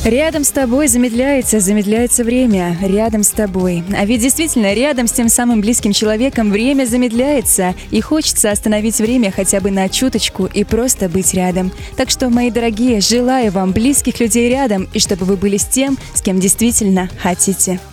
Рядом с тобой замедляется время. Рядом с тобой. А ведь действительно, рядом с тем самым близким человеком время замедляется. И хочется остановить время хотя бы на чуточку и просто быть рядом. Так что, мои дорогие, желаю вам близких людей рядом, и чтобы вы были с тем, с кем действительно хотите.